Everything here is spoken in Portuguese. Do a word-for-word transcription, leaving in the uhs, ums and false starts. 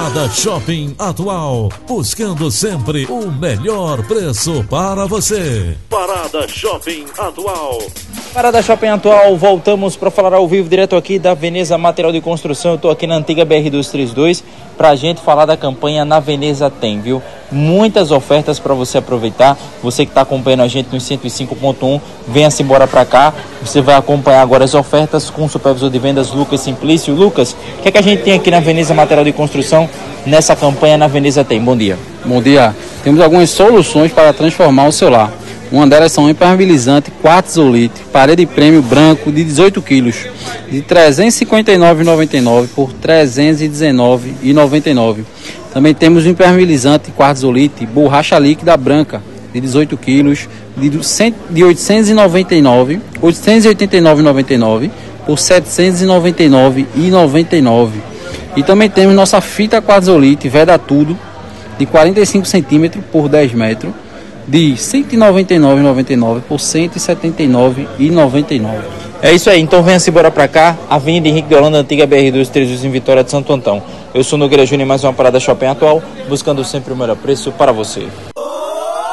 Parada Shopping Atual, buscando sempre o melhor preço para você. Parada Shopping Atual. Parada Shopping Atual, voltamos para falar ao vivo direto aqui da Veneza Material de Construção. Eu estou aqui na antiga B R duzentos e trinta e dois para a gente falar da campanha Na Veneza Tem, viu? Muitas ofertas para você aproveitar. Você que está acompanhando a gente no cento e cinco ponto um, venha-se embora para cá. Você vai acompanhar agora as ofertas com o supervisor de vendas Lucas Simplício. Lucas, o que é que a gente tem aqui na Veneza Material de Construção nessa campanha Na Veneza Tem? Bom dia. Bom dia. Temos algumas soluções para transformar o seu lar. Uma delas são impermeabilizante quartzolite, parede prêmio branco de dezoito quilos, de trezentos e cinquenta e nove reais e noventa e nove centavos por trezentos e dezenove reais e noventa e nove centavos. Também temos o impermeabilizante quartzolite borracha líquida branca de dezoito quilos, de oitocentos e noventa e nove reais, oitocentos e oitenta e nove reais e noventa e nove centavos por setecentos e noventa e nove reais e noventa e nove centavos. E também temos nossa fita quartzolite Veda Tudo de quarenta e cinco centímetros por dez metros, de cento e noventa e nove reais e noventa e nove centavos por cento e setenta e nove reais e noventa e nove centavos. É isso aí, então venha-se embora para cá, Avenida Henrique de Holanda, antiga B R duzentos e trinta e dois em Vitória de Santo Antão. Eu sou Nogueira Júnior, mais uma Parada Shopping Atual, buscando sempre o melhor preço para você.